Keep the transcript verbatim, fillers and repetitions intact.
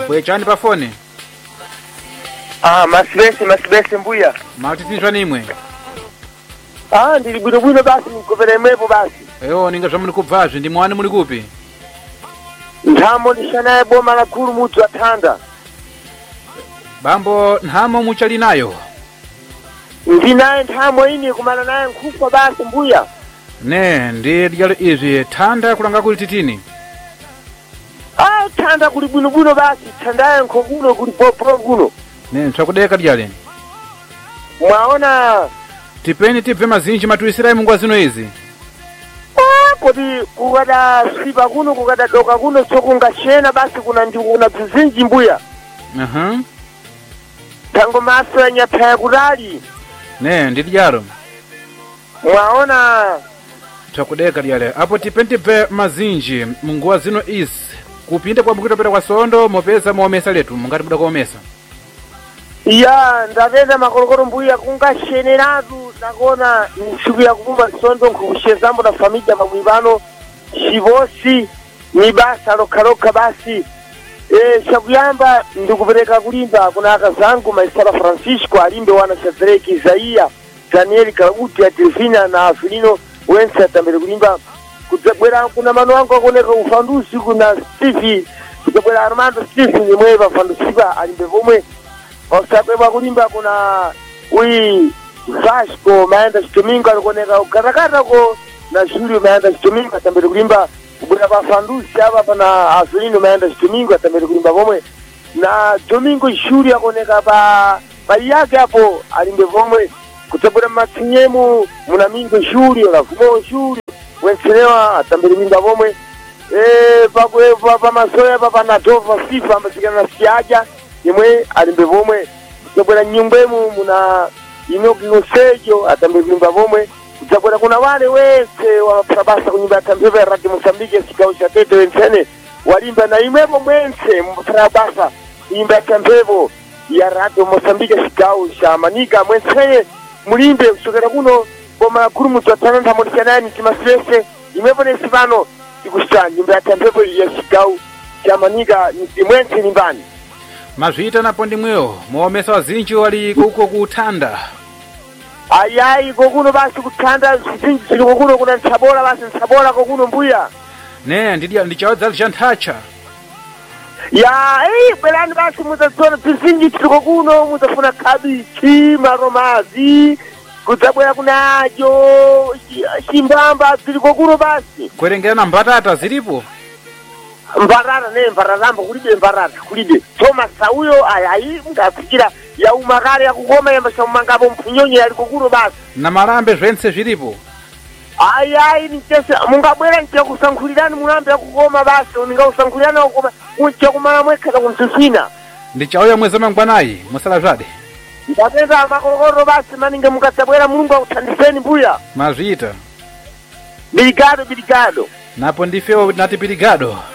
Kwechani pa foni. Ah, masibese masibese mbuya. Mautitizwa nimwe. Ah, ndili bwino bwino basi nikupere mwepo basi. Eyo ninga zvamu nikubvazve ndi mwani muli kupi? Ntamo ndishanaye boma la kulu mutu atanda. Bambo nhamo muchali nayo. Ndinaye ntamo ini kumana naye nkhupa basi mbuya. Ne ndi dyalo izvi thanda kulanga kuli titini. Ah, thanda kuli bwino bwino basi thandaye nkhokuno kuli popo kuno. Ne ntsakudeka dyale. Mwaona tipeni tibve mazinji matuisira mungu zino izi. Ah, kodi kukada sipa kuno kukada doka kuno sokunga chena basi kuna njukuna bzinji mbuya. Aha. Uh-huh. Tango maso ya nyapaya kudali. Ne ndi dyalo. Mwaona tsakudeka dyale. Apo tipeni tibve mazinji mungu zino izi. Kupinde kwa bukito pera kwa sondo mopeza muomesa letu mungati muda kuomesa. Ya ndapeza makorokoro mbuya kunga sheneratu nakona nsuku ya kumba sondo nkukushezambo na familia mamwibano shivosi ni basa lokaloka basi. E, shakuyamba ndikupereka kulimba kuna akazangu maisara Francisco alimbe wana Shazereki Isaia Danieli Kalabuti ya Tilfina na Afilino wensa tambele kulimba kutabwera kuna manu wangu wakoneka ufandusi kuna Stevie kutabwera Armando Stevie ni mweba fandusiba alimbe vomwe wasabeba kulimba kuna ui Vasco maenda Domingo alikoneka ukatakata ko na Julio maenda Domingo tambele kulimba kubwera bafandusi hapa pana Afilino maenda Domingo tambele kulimba vomwe na Domingo Julio akoneka ba bali yake hapo alimbe vomwe kutabwera matinyemu muna mingo Julio la fumo Julio wensenewa atambele minga vomwe eh pabwe papa masoya papa na tova sifa ambasikana na siaja imwe alimbe vomwe kutabwera nyumbemu muna inoki nosejo atambele minga vomwe kutabwera kuna wale wese wa prabasa kunyumba atambele ya Radio Mozambique sikao cha tete wensene walimba na imwepo mwense prabasa imba atambevo ya Radio Mozambique sikao cha manika mwensene mulimbe kusokera kuno boma kuru mutu atananda molishanani timasese imwepo nesivano ikushani imba atambevo ya sikao cha manika imwense nimbani. Mazvita napo ndimweyo muomesa wazinji wali kuko kutanda. Ayayi kokuno basi kutanda zinji zili kokuno kuna nsabola basi nsabola kokuno mbuya. Ne ndidia ndichawadza lichantacha. Ya eh belani basi mutazona zinji zili kokuno mutafuna kabichi maromazi kutabwera kunajo shimbamba zili kokuno basi. Kwerengera na mbatata zilipo. Mbarara ne mbararamba kulibe mbarara kulibe Thomas Sauyo ayayi ngafikira ya umakare ya kugoma ya mashamangabo mpunyonye yalikokuro basi na marambe zvense zvilipo. Ayayi nitese mungabwera nje kusankhulirana murambe ya kugoma basi uninga usankhulirana kugoma unje kumala mwekhala kumsifina ndichauya mwezi mangwanayi musala zvade ndapeza makorokoro basi maninge mukatabwera mulungu akuthandiseni mbuya mazvita biligado biligado napo ndifewo nati biligado.